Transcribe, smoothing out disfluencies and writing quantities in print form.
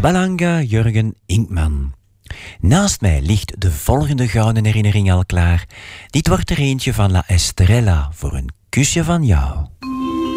Cabalanga Jurgen Inkman. Naast mij ligt de volgende gouden herinnering al klaar. Dit wordt er eentje van La Estrella voor een kusje van jou.